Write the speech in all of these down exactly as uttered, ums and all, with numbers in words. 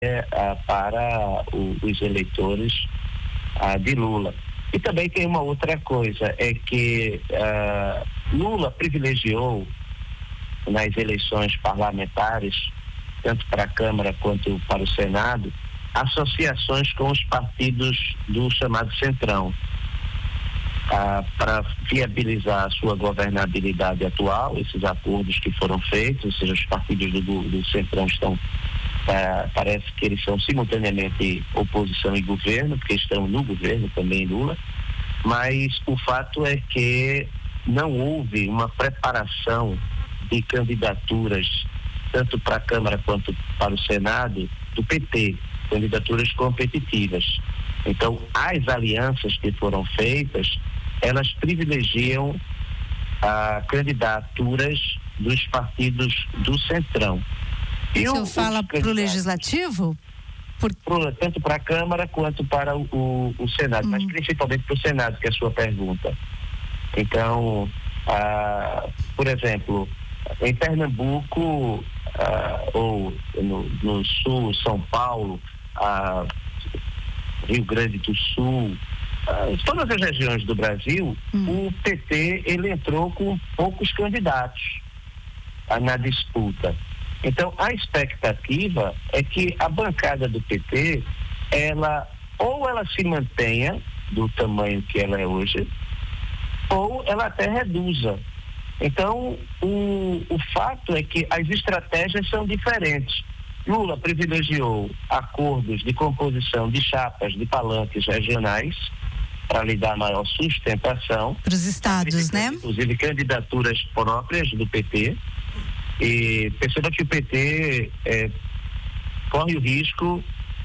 é, ah, para o, os eleitores ah, de Lula. E também tem uma outra coisa, é que ah, Lula privilegiou nas eleições parlamentares, tanto para a Câmara quanto para o Senado, associações com os partidos do chamado Centrão, ah, para viabilizar a sua governabilidade atual, esses acordos que foram feitos, ou seja, os partidos do, do Centrão estão, ah, parece que eles são simultaneamente oposição e governo, porque estão no governo também, Lula, mas o fato é que não houve uma preparação de candidaturas, tanto para a Câmara quanto para o Senado, do P T, candidaturas competitivas. Então, as alianças que foram feitas, elas privilegiam ah, candidaturas dos partidos do Centrão. E o senhor fala para o Legislativo? Por... Pro, tanto para a Câmara quanto para o, o, o Senado, hum. mas principalmente para o Senado, que é a sua pergunta. Então, ah, por exemplo, em Pernambuco, ah, ou no, no Sul, São Paulo, ah, Rio Grande do Sul, ah, todas as regiões do Brasil, hum. o P T ele entrou com poucos candidatos ah, na disputa. Então, a expectativa é que a bancada do P T, ela, ou ela se mantenha do tamanho que ela é hoje, ou ela até reduza. Então, o, o fato é que as estratégias são diferentes. Lula privilegiou acordos de composição de chapas de palanques regionais para lhe dar maior sustentação. Para os estados, né? Inclusive candidaturas próprias do P T. E perceba que o P T é, corre o risco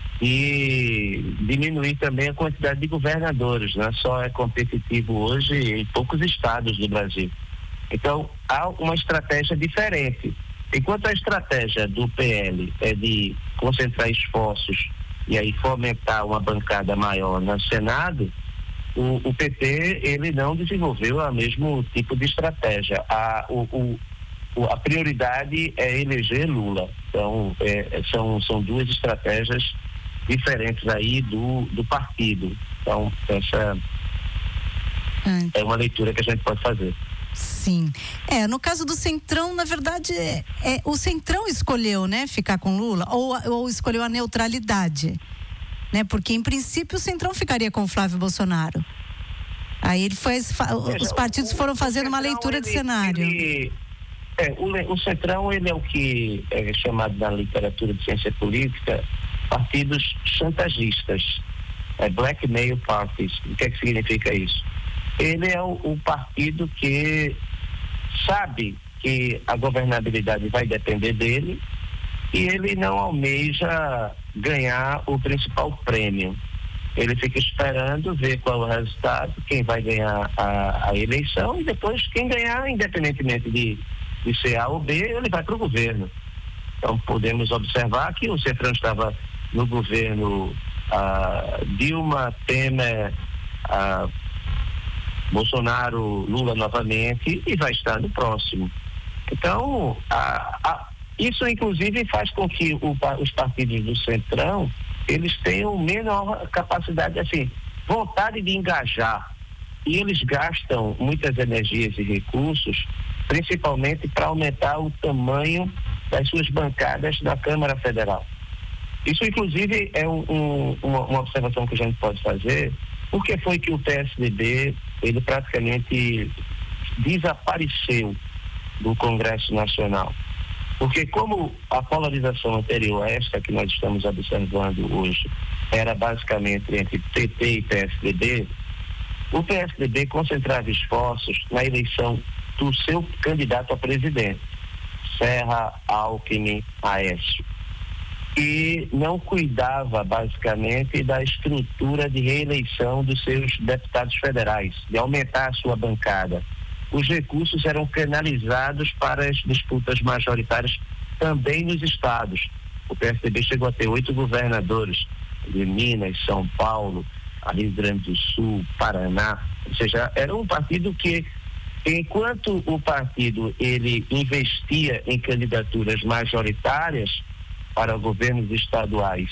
de diminuir também a quantidade de governadores, né? Só é competitivo hoje em poucos estados do Brasil. Então, há uma estratégia diferente. Enquanto a estratégia do P L é de concentrar esforços e aí fomentar uma bancada maior no Senado, o, o P T, ele não desenvolveu o mesmo tipo de estratégia. A, o, o, a prioridade é eleger Lula. Então, é, são, são duas estratégias diferentes aí do, do partido. Então, essa hum. é uma leitura que a gente pode fazer. Sim. É, no caso do Centrão, na verdade, é, é, o Centrão escolheu, né, ficar com Lula, ou, ou escolheu a neutralidade, né, porque em princípio o Centrão ficaria com o Flávio Bolsonaro. Aí ele foi, Veja, os partidos o, foram fazendo uma leitura ele, de cenário. Ele, é, o, o Centrão, ele é o que é chamado na literatura de ciência política partidos chantagistas, é, blackmail parties. O que é que significa isso? Ele é o, o partido que sabe que a governabilidade vai depender dele e ele não almeja ganhar o principal prêmio. Ele fica esperando ver qual é o resultado, quem vai ganhar a, a eleição e depois quem ganhar, independentemente de, de ser A ou B, ele vai para o governo. Então podemos observar que o Centrão estava no governo ah, Dilma, Temer, ah, Bolsonaro, Lula novamente e vai estar no próximo. Então, a, a, isso inclusive faz com que o, os partidos do Centrão, eles tenham menor capacidade, assim, vontade de engajar. E eles gastam muitas energias e recursos, principalmente para aumentar o tamanho das suas bancadas na Câmara Federal. Isso inclusive é um, um, uma, uma observação que a gente pode fazer. Por que foi que o P S D B, ele praticamente desapareceu do Congresso Nacional? Porque como a polarização anterior a esta que nós estamos observando hoje era basicamente entre P T e P S D B, o P S D B concentrava esforços na eleição do seu candidato a presidente, Serra, Alckmin, Aécio. E não cuidava basicamente da estrutura de reeleição dos seus deputados federais, de aumentar a sua bancada. Os recursos eram canalizados para as disputas majoritárias também nos estados. O P S D B chegou a ter oito governadores de Minas, São Paulo, Rio Grande do Sul, Paraná. Ou seja, era um partido que, enquanto o partido ele investia em candidaturas majoritárias para governos estaduais